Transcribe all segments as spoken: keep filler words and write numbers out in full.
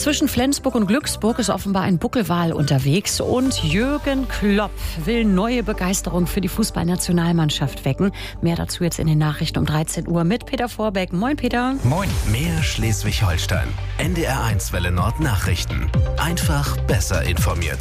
Zwischen Flensburg und Glücksburg ist offenbar ein Buckelwal unterwegs und Jürgen Klopp will neue Begeisterung für die Fußballnationalmannschaft wecken. Mehr dazu jetzt in den Nachrichten um dreizehn Uhr mit Peter Vorbeck. Moin Peter. Moin. Mehr Schleswig-Holstein. N D R eins Welle Nord Nachrichten. Einfach besser informiert.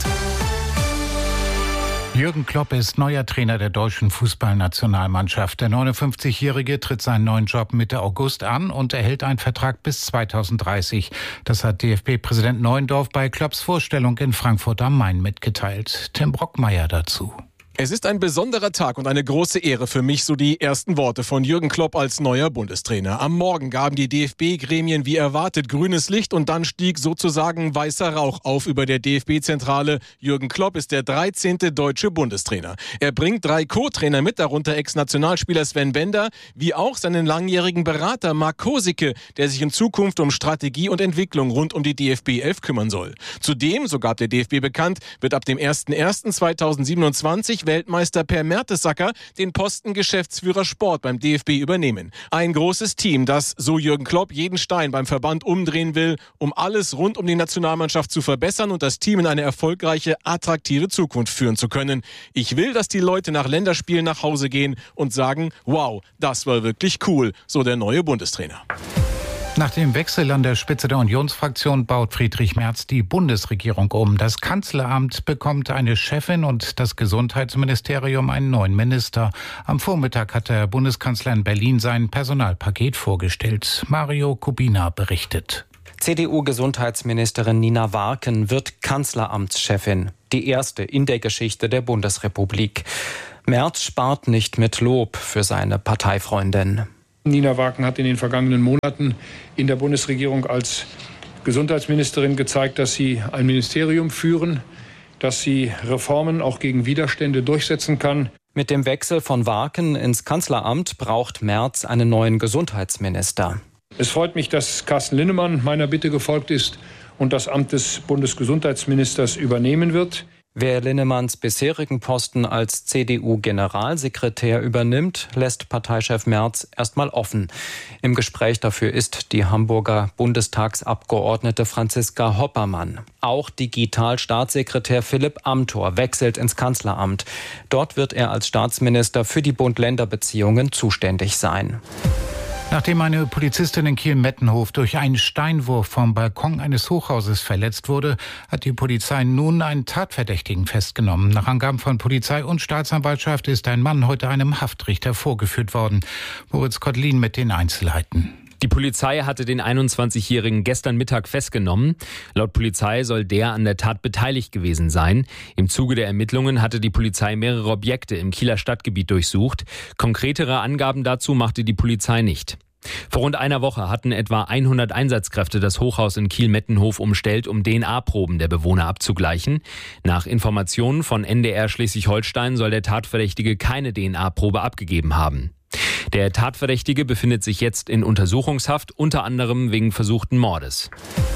Jürgen Klopp ist neuer Trainer der deutschen Fußballnationalmannschaft. Der neunundfünfzigjährige tritt seinen neuen Job Mitte August an und erhält einen Vertrag bis zweitausenddreißig. Das hat D F B-Präsident Neuendorf bei Klopps Vorstellung in Frankfurt am Main mitgeteilt. Tim Brockmeier dazu. Es ist ein besonderer Tag und eine große Ehre für mich, so die ersten Worte von Jürgen Klopp als neuer Bundestrainer. Am Morgen gaben die D F B-Gremien wie erwartet grünes Licht und dann stieg sozusagen weißer Rauch auf über der D F B-Zentrale. Jürgen Klopp ist der dreizehnte deutsche Bundestrainer. Er bringt drei Co-Trainer mit, darunter Ex-Nationalspieler Sven Bender, wie auch seinen langjährigen Berater Marc Kosicke, der sich in Zukunft um Strategie und Entwicklung rund um die D F B elf kümmern soll. Zudem, so gab der D F B bekannt, wird ab dem ersten ersten zweitausendsiebenundzwanzig Weltmeister Per Mertesacker den Posten Geschäftsführer Sport beim D F B übernehmen. Ein großes Team, das, so Jürgen Klopp, jeden Stein beim Verband umdrehen will, um alles rund um die Nationalmannschaft zu verbessern und das Team in eine erfolgreiche, attraktive Zukunft führen zu können. Ich will, dass die Leute nach Länderspielen nach Hause gehen und sagen, wow, das war wirklich cool, so der neue Bundestrainer. Nach dem Wechsel an der Spitze der Unionsfraktion baut Friedrich Merz die Bundesregierung um. Das Kanzleramt bekommt eine Chefin und das Gesundheitsministerium einen neuen Minister. Am Vormittag hat der Bundeskanzler in Berlin sein Personalpaket vorgestellt. Mario Kubina berichtet. C D U-Gesundheitsministerin Nina Warken wird Kanzleramtschefin. Die erste in der Geschichte der Bundesrepublik. Merz spart nicht mit Lob für seine Parteifreundin. Nina Warken hat in den vergangenen Monaten in der Bundesregierung als Gesundheitsministerin gezeigt, dass sie ein Ministerium führen, dass sie Reformen auch gegen Widerstände durchsetzen kann. Mit dem Wechsel von Warken ins Kanzleramt braucht Merz einen neuen Gesundheitsminister. Es freut mich, dass Carsten Linnemann meiner Bitte gefolgt ist und das Amt des Bundesgesundheitsministers übernehmen wird. Wer Linnemanns bisherigen Posten als C D U-Generalsekretär übernimmt, lässt Parteichef Merz erstmal offen. Im Gespräch dafür ist die Hamburger Bundestagsabgeordnete Franziska Hoppermann. Auch Digital-Staatssekretär Philipp Amthor wechselt ins Kanzleramt. Dort wird er als Staatsminister für die Bund-Länder-Beziehungen zuständig sein. Nachdem eine Polizistin in Kiel-Mettenhof durch einen Steinwurf vom Balkon eines Hochhauses verletzt wurde, hat die Polizei nun einen Tatverdächtigen festgenommen. Nach Angaben von Polizei und Staatsanwaltschaft ist ein Mann heute einem Haftrichter vorgeführt worden. Moritz Kotlin mit den Einzelheiten. Die Polizei hatte den einundzwanzigjährigen gestern Mittag festgenommen. Laut Polizei soll der an der Tat beteiligt gewesen sein. Im Zuge der Ermittlungen hatte die Polizei mehrere Objekte im Kieler Stadtgebiet durchsucht. Konkretere Angaben dazu machte die Polizei nicht. Vor rund einer Woche hatten etwa hundert Einsatzkräfte das Hochhaus in Kiel-Mettenhof umstellt, um D N A-Proben der Bewohner abzugleichen. Nach Informationen von N D R Schleswig-Holstein soll der Tatverdächtige keine D N A-Probe abgegeben haben. Der Tatverdächtige befindet sich jetzt in Untersuchungshaft, unter anderem wegen versuchten Mordes.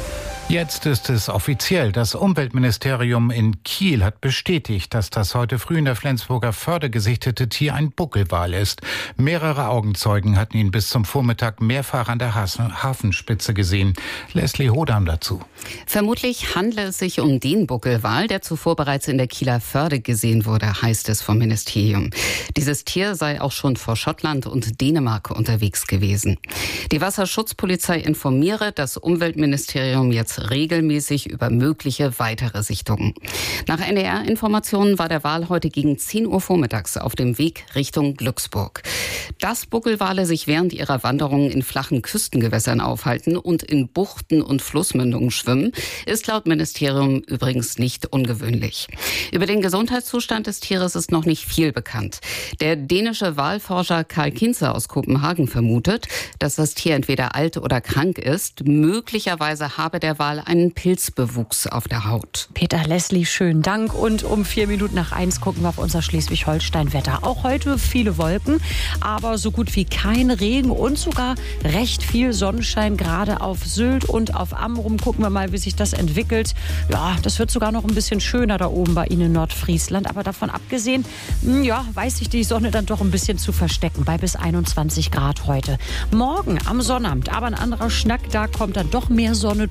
Jetzt ist es offiziell. Das Umweltministerium in Kiel hat bestätigt, dass das heute früh in der Flensburger Förde gesichtete Tier ein Buckelwal ist. Mehrere Augenzeugen hatten ihn bis zum Vormittag mehrfach an der Hafenspitze gesehen. Leslie Hodam dazu. Vermutlich handle es sich um den Buckelwal, der zuvor bereits in der Kieler Förde gesehen wurde, heißt es vom Ministerium. Dieses Tier sei auch schon vor Schottland und Dänemark unterwegs gewesen. Die Wasserschutzpolizei informiere das Umweltministerium jetzt regelmäßig über mögliche weitere Sichtungen. Nach N D R-Informationen war der Wal heute gegen zehn Uhr vormittags auf dem Weg Richtung Glücksburg. Dass Buckelwale sich während ihrer Wanderungen in flachen Küstengewässern aufhalten und in Buchten und Flussmündungen schwimmen, ist laut Ministerium übrigens nicht ungewöhnlich. Über den Gesundheitszustand des Tieres ist noch nicht viel bekannt. Der dänische Walforscher Karl Kinze aus Kopenhagen vermutet, dass das Tier entweder alt oder krank ist. Möglicherweise habe der Wal einen Pilzbewuchs auf der Haut. Peter, Leslie, schönen Dank. Und um vier Minuten nach eins gucken wir auf unser Schleswig-Holstein-Wetter. Auch heute viele Wolken, aber so gut wie kein Regen und sogar recht viel Sonnenschein, gerade auf Sylt und auf Amrum. Gucken wir mal, wie sich das entwickelt. Ja, das wird sogar noch ein bisschen schöner da oben bei Ihnen in Nordfriesland. Aber davon abgesehen, ja, weiß ich die Sonne dann doch ein bisschen zu verstecken. Bei bis einundzwanzig Grad heute. Morgen am Sonnabend, aber ein anderer Schnack, da kommt dann doch mehr Sonne durch.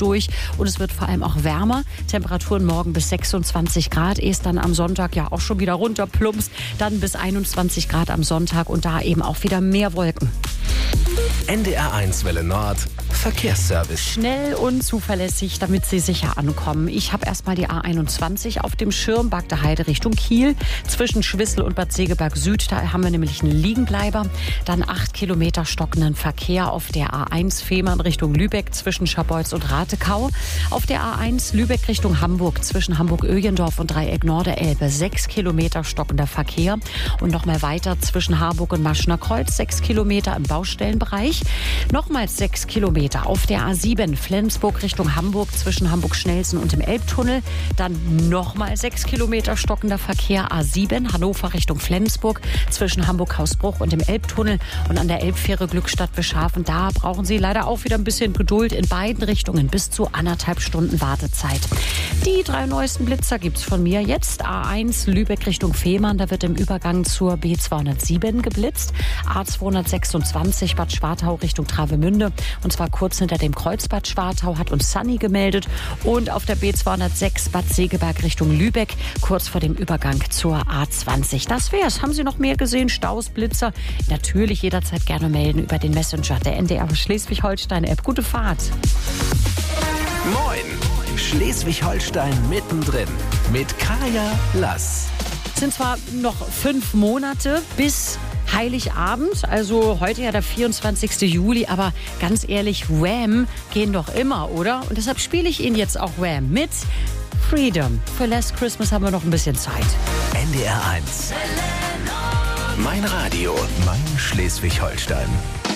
und es wird vor allem auch wärmer. Temperaturen morgen bis sechsundzwanzig Grad, ehe es dann am Sonntag ja auch schon wieder runterplumpst. Dann bis einundzwanzig Grad am Sonntag und da eben auch wieder mehr Wolken. N D R eins Welle Nord, Verkehrsservice. Schnell und zuverlässig, damit Sie sicher ankommen. Ich habe erstmal die A einundzwanzig auf dem Schirm, Bagde Heide Richtung Kiel. Zwischen Schwissel und Bad Segeberg Süd, da haben wir nämlich einen Liegenbleiber. Dann acht Kilometer stockenden Verkehr auf der A eins Fehmarn Richtung Lübeck zwischen Scharbeutz und Ratekau. Auf der A eins Lübeck Richtung Hamburg zwischen Hamburg-Öjendorf und Dreieck Norderelbe. Sechs Kilometer stockender Verkehr. Und nochmal weiter zwischen Harburg und Maschner Kreuz. Sechs Kilometer im Baustellenbereich. Nochmals sechs Kilometer auf der A sieben Flensburg Richtung Hamburg zwischen Hamburg-Schnelsen und dem Elbtunnel. Dann nochmal sechs Kilometer stockender Verkehr A sieben Hannover Richtung Flensburg zwischen Hamburg-Hausbruch und dem Elbtunnel. Und an der Elbfähre Glückstadt-Wischhafen, da brauchen Sie leider auch wieder ein bisschen Geduld in beiden Richtungen. Bis zu anderthalb Stunden Wartezeit. Die drei neuesten Blitzer gibt's von mir jetzt. A eins Lübeck Richtung Fehmarn, da wird im Übergang zur B zweihundertsieben geblitzt. A zweihundertsechsundzwanzig Bad Schwartau Richtung Travemünde. Und zwar kurz hinter dem Kreuzbad Schwartau, hat uns Sunny gemeldet. Und auf der B zweihundertsechs Bad Segeberg Richtung Lübeck, kurz vor dem Übergang zur A zwanzig. Das wär's. Haben Sie noch mehr gesehen? Staus, Blitzer? Natürlich jederzeit gerne melden über den Messenger der N D R Schleswig-Holstein-App. Gute Fahrt. Moin, Schleswig-Holstein mittendrin mit Kaya Lass. Es sind zwar noch fünf Monate bis Heiligabend, also heute ja der vierundzwanzigsten Juli, aber ganz ehrlich, Wham gehen doch immer, oder? Und deshalb spiele ich Ihnen jetzt auch Wham mit Freedom. Für Last Christmas haben wir noch ein bisschen Zeit. N D R eins. Mein Radio, mein Schleswig-Holstein.